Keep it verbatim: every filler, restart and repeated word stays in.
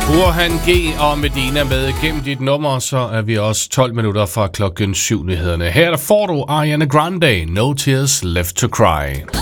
Burhan G og Medina med gennem dit nummer, så er vi også tolv minutter fra klokken syv nyhederne. Her der får du Ariana Grande, No Tears Left to Cry.